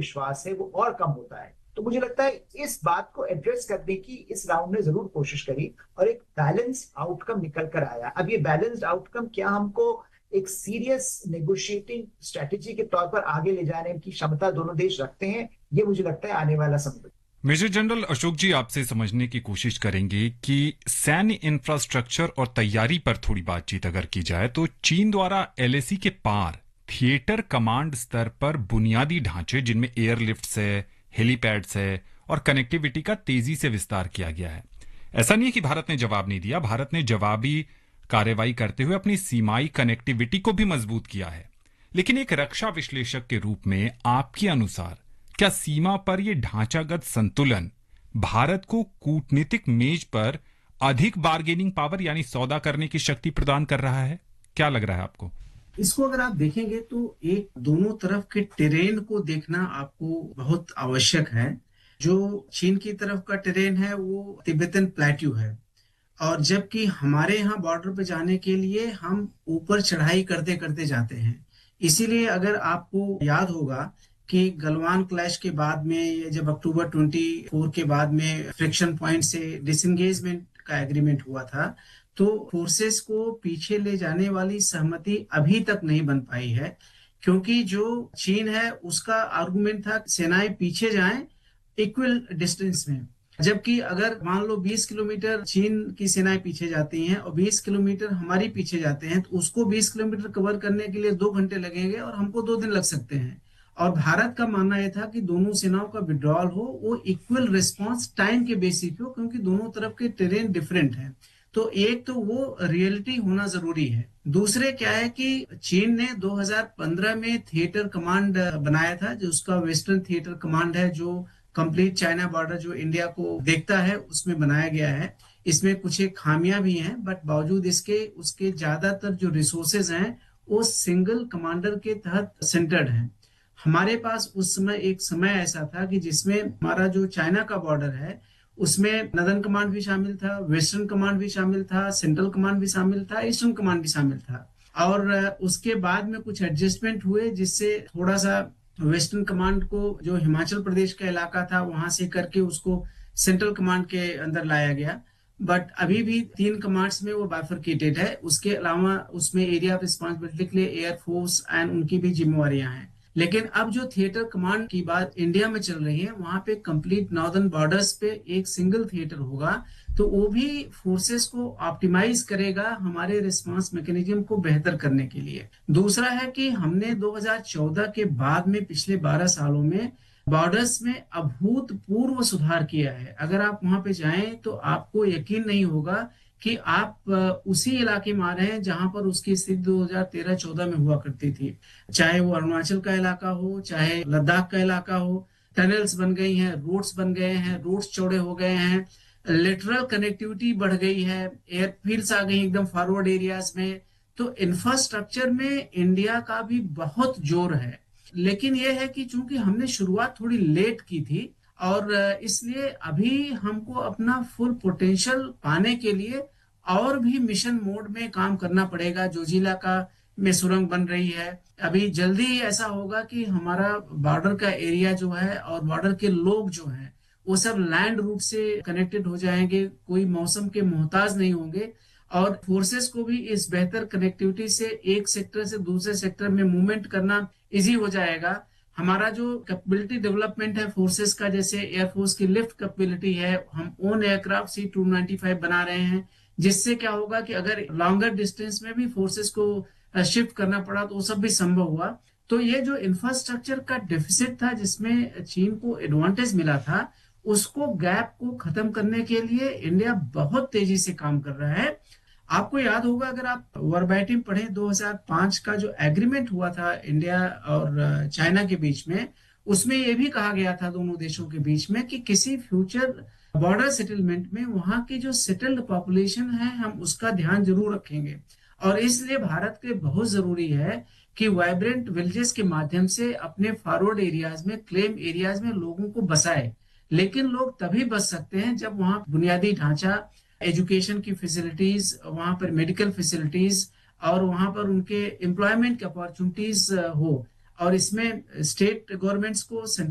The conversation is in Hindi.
विश्वास है वो और कम होता है। तो मुझे लगता है इस बात को एड्रेस करने की इस राउंड ने जरूर कोशिश करी और एक बैलेंस्ड आउटकम निकल कर आया। अब ये बैलेंस्ड आउटकम क्या हमको एक सीरियस नेगोशिएटिंग स्ट्रेटेजी के तौर पर आगे ले जाने की क्षमता दोनों देश रखते हैं, ये मुझे लगता है आने वाला समय। मेजर जनरल अशोक जी, आपसे समझने की कोशिश करेंगे कि सैन्य इंफ्रास्ट्रक्चर और तैयारी पर थोड़ी बातचीत अगर की जाए तो चीन द्वारा एलएसी के पार थिएटर कमांड स्तर पर बुनियादी ढांचे जिनमें एयरलिफ्ट्स है, हेलीपैड्स है और कनेक्टिविटी का तेजी से विस्तार किया गया है। ऐसा नहीं है कि भारत ने जवाब नहीं दिया, भारत ने जवाबी कार्रवाई करते हुए अपनी सीमाई कनेक्टिविटी को भी मजबूत किया है। लेकिन एक रक्षा विश्लेषक के रूप में आपके अनुसार क्या सीमा पर यह ढांचागत संतुलन भारत को कूटनीतिक मेज पर अधिक बार्गेनिंग पावर यानी सौदा करने की शक्ति प्रदान कर रहा है? क्या लग रहा है आपको? इसको अगर आप देखेंगे तो एक दोनों तरफ के टेरेन को देखना आपको बहुत आवश्यक है। जो चीन की तरफ का टेरेन है वो तिब्बतन प्लेट्यू है, और जबकि हमारे यहाँ बॉर्डर पे जाने के लिए हम ऊपर चढ़ाई करते करते जाते हैं। इसीलिए अगर आपको याद होगा कि गलवान क्लैश के बाद में, ये जब अक्टूबर 24 के बाद में फ्रिक्शन पॉइंट से डिसंगेजमेंट का एग्रीमेंट हुआ था, तो फोर्सेस को पीछे ले जाने वाली सहमति अभी तक नहीं बन पाई है, क्योंकि जो चीन है उसका आर्गुमेंट था सेनाएं पीछे जाएं इक्वल डिस्टेंस में। जबकि अगर मान लो 20 किलोमीटर चीन की सेनाएं पीछे जाती हैं और 20 किलोमीटर हमारी पीछे जाते हैं, तो उसको 20 किलोमीटर कवर करने के लिए 2 घंटे लगेंगे और हमको 2 दिन लग सकते हैं। और भारत का मानना यह था कि दोनों सेनाओं का विड्रॉल हो वो इक्वल रिस्पांस टाइम के बेसिस पे हो, क्योंकि दोनों तरफ के टेरेन डिफरेंट है। तो एक तो वो रियलिटी होना जरूरी है। दूसरे क्या है कि चीन ने 2015 में थिएटर कमांड बनाया था, जो उसका वेस्टर्न थिएटर कमांड है, जो कंप्लीट चाइना बॉर्डर जो इंडिया को देखता है उसमें बनाया गया है। इसमें कुछ एक खामियां भी हैं, बट बावजूद इसके उसके ज्यादातर जो रिसोर्सेज हैं वो सिंगल कमांडर के तहत सेंटर्ड हैं। हमारे पास उस समय एक समय ऐसा था कि जिसमें हमारा जो चाइना का बॉर्डर है उसमें नदर्न कमांड भी शामिल था, वेस्टर्न कमांड भी शामिल था, सेंट्रल कमांड भी शामिल था, ईस्टर्न कमांड भी शामिल था। और उसके बाद में कुछ एडजस्टमेंट हुए जिससे थोड़ा सा वेस्टर्न कमांड को, जो हिमाचल प्रदेश का इलाका था, वहां से करके उसको सेंट्रल कमांड के अंदर लाया गया। बट अभी भी 3 कमांड्स में वो बाइफरकेटेड है। उसके अलावा उसमें एरिया ऑफ रिस्पॉन्सिबिलिटी के लिए एयरफोर्स एंड उनकी भी जिम्मेवारियां हैं। लेकिन अब जो थिएटर कमांड की बात इंडिया में चल रही है, वहां पे कंप्लीट नॉर्दर्न बॉर्डर्स पे एक सिंगल थिएटर होगा, तो वो भी फोर्सेस को ऑप्टिमाइज करेगा हमारे रिस्पांस मैकेनिज्म को बेहतर करने के लिए। दूसरा है कि हमने 2014 के बाद में पिछले 12 सालों में बॉर्डर्स में अभूतपूर्व सुधार किया है। अगर आप वहां पे जाएं तो आपको यकीन नहीं होगा कि आप उसी इलाके में आ रहे हैं जहां पर उसकी स्थिति 2013-14 में हुआ करती थी। चाहे वो अरुणाचल का इलाका हो, चाहे लद्दाख का इलाका हो, टनल्स बन गई हैं, रोड्स बन गए हैं, रोड्स चौड़े हो गए हैं, लिटरल कनेक्टिविटी बढ़ गई है, एयरफील्ड्स आ गई एकदम फॉरवर्ड एरियाज में। तो इंफ्रास्ट्रक्चर में इंडिया का भी बहुत जोर है। लेकिन यह है कि चूंकि हमने शुरुआत थोड़ी लेट की थी, और इसलिए अभी हमको अपना फुल पोटेंशियल पाने के लिए और भी मिशन मोड में काम करना पड़ेगा। जोजिला का में सुरंग बन रही है, अभी जल्दी ही ऐसा होगा कि हमारा बॉर्डर का एरिया जो है और बॉर्डर के लोग जो हैं वो सब लैंड रूट से कनेक्टेड हो जाएंगे, कोई मौसम के मोहताज नहीं होंगे, और फोर्सेस को भी इस बेहतर कनेक्टिविटी से एक सेक्टर से दूसरे सेक्टर में मूवमेंट करना इजी हो जाएगा। हमारा जो कैपेबिलिटी डेवलपमेंट है फोर्सेस का, जैसे एयरफोर्स की लिफ्ट कैपेबिलिटी है, हम ओन एयरक्राफ्ट C-295 बना रहे हैं, जिससे क्या होगा कि अगर लॉन्गर डिस्टेंस में भी फोर्सेस को शिफ्ट करना पड़ा तो वो सब भी संभव हुआ। तो ये जो इंफ्रास्ट्रक्चर का डेफिसिट था जिसमें चीन को एडवांटेज मिला था, उसको गैप को खत्म करने के लिए इंडिया बहुत तेजी से काम कर रहा है। आपको याद होगा, अगर आप वर्बैटिम पढ़ें, 2005 का जो एग्रीमेंट हुआ था इंडिया और चाइना के बीच में, उसमें यह भी कहा गया था दोनों देशों के बीच में कि किसी फ्यूचर बॉर्डर सेटलमेंट में वहां की जो सेटल्ड पॉपुलेशन है हम उसका ध्यान जरूर रखेंगे। और इसलिए भारत के बहुत जरूरी है कि वाइब्रेंट विलेजेस के माध्यम से अपने फॉरवर्ड एरियाज में, क्लेम एरियाज में लोगों को बसाए। लेकिन लोग तभी बस सकते हैं जब वहां बुनियादी ढांचा, एजुकेशन की फैसिलिटीज, वहां पर मेडिकल फैसिलिटीज और वहां पर उनके एम्प्लॉयमेंट की अपॉर्चुनिटीज हो। और इसमें स्टेट गवर्नमेंट्स को